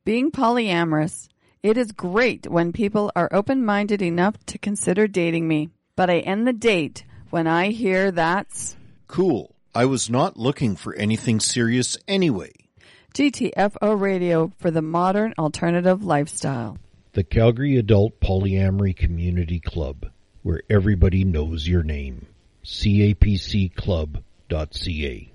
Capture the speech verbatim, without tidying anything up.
being polyamorous. It is great when people are open-minded enough to consider dating me. But I end the date when I hear that's... Cool. I was not looking for anything serious anyway. G T F O Radio for the modern alternative lifestyle. The Calgary Adult Polyamory Community Club, where everybody knows your name. C A P C club dot C A